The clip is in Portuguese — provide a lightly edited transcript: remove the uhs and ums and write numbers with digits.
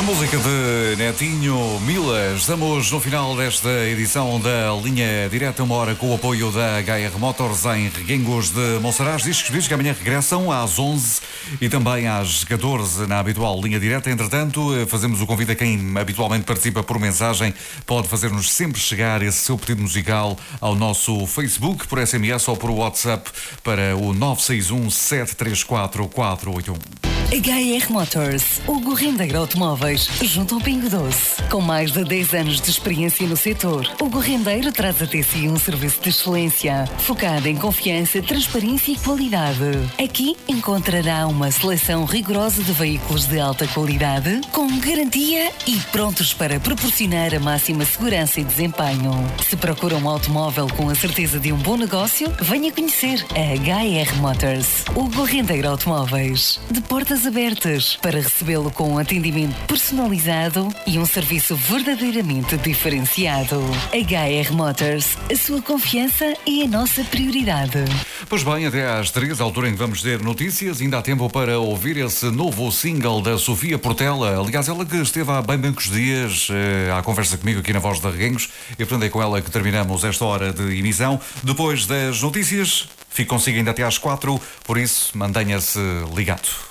A música de Netinho Mila. Estamos no final desta edição da Linha Direta, uma hora com o apoio da HR Motors em Reguengos de Monsaraz. Diz que amanhã regressam às 11 e também às 14 na habitual Linha Direta. Entretanto, fazemos o convite a quem habitualmente participa por mensagem. Pode fazer-nos sempre chegar esse seu pedido musical ao nosso Facebook, por SMS ou por WhatsApp para o 961 734 481. HR Motors, Hugo Rendeiro Automóveis, junto ao Pingo Doce. Com mais de 10 anos de experiência no setor, Hugo Rendeiro traz até si um serviço de excelência, focado em confiança, transparência e qualidade. Aqui encontrará uma seleção rigorosa de veículos de alta qualidade, com garantia e prontos para proporcionar a máxima segurança e desempenho. Se procura um automóvel com a certeza de um bom negócio, venha conhecer a HR Motors. Hugo Rendeiro Automóveis, de portas abertas para recebê-lo com um atendimento personalizado e um serviço verdadeiramente diferenciado. HR Motors, a sua confiança é a nossa prioridade. Pois bem, até às 3, a altura em que vamos ter notícias, ainda há tempo para ouvir esse novo single da Sofia Portela. Aliás, ela que esteve há bem poucos dias à conversa comigo aqui na Voz da Reguengos, e portanto é com ela que terminamos esta hora de emissão. Depois das notícias, fico consigo ainda até às 4, por isso mantenha-se ligado.